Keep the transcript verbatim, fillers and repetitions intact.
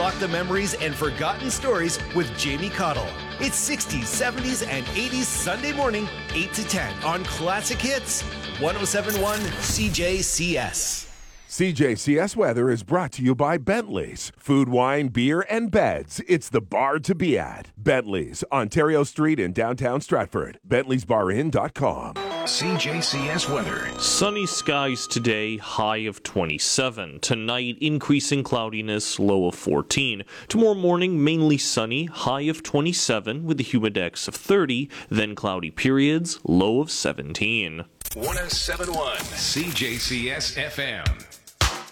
unlock the memories and forgotten stories with Jamie Cottle. It's sixties, seventies, and eighties Sunday morning, eight to ten on Classic Hits, one oh seven point one C J C S. C J C S weather is brought to you by Bentley's. Food, wine, beer, and beds. It's the bar to be at. Bentley's, Ontario Street in downtown Stratford. Bentley's Bar Inn dot com. C J C S weather. Sunny skies today, high of twenty-seven. Tonight, increasing cloudiness, low of fourteen. Tomorrow morning, mainly sunny, high of twenty-seven with a humidex of thirty. Then cloudy periods, low of seventeen. one oh seven point one C J C S F M.